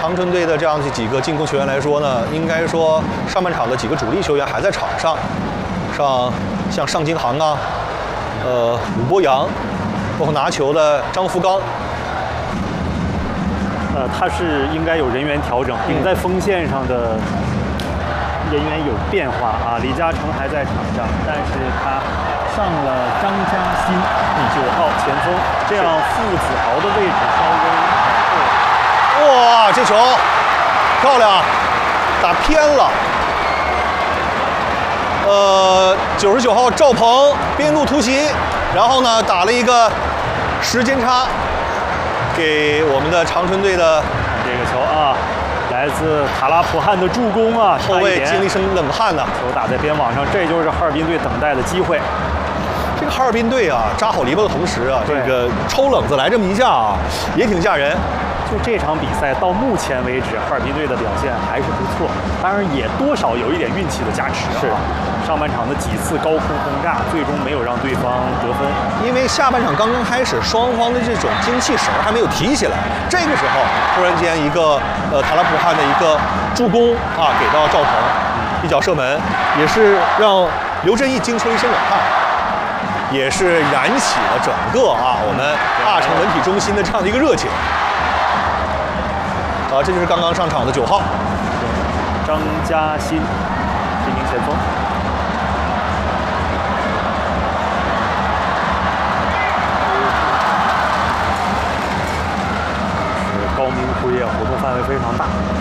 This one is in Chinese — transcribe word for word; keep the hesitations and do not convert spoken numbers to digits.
长春队的这样的几个进攻球员来说呢，应该说上半场的几个主力球员还在场上，上像尚京航啊，呃，武波阳，包括拿球的张福刚。 呃，他是应该有人员调整，顶在锋线上的人员有变化啊。李嘉诚还在场上，但是他上了张嘉欣九号前锋，这样傅子豪的位置稍微哇，这球漂亮，打偏了。呃，九十九号赵鹏边路突袭，然后呢打了一个时间差。给我们的长春队的这个球啊，来自塔拉普汉的助攻啊， 后卫经历一身冷汗呢。 球打在边网上，这就是哈尔滨队等待的机会。 这个哈尔滨队啊，扎好篱笆的同时啊，这个抽冷子来这么一下啊，也挺吓人。 就这场比赛到目前为止，哈尔滨队的表现还是不错，当然也多少有一点运气的加持啊。 是。 上半场的几次高空轰炸，最终没有让对方得分。 因为下半场刚刚开始，双方的这种精气神还没有提起来。这个时候，突然间一个呃塔拉普汉的一个助攻啊，给到赵鹏，一脚射门，也是让刘振义惊出了一身冷汗，也是燃起了整个啊我们大成文体中心的这样的一个热情。啊，这就是刚刚上场的九号张嘉欣，这名前锋。高明辉啊，活动范围非常大。